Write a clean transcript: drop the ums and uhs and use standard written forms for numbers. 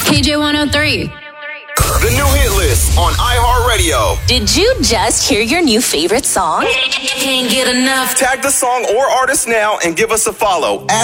KJ103. The new hit list on iHeartRadio. Did you just hear your new favorite song? Can't get enough. Tag the song or artist now and give us a follow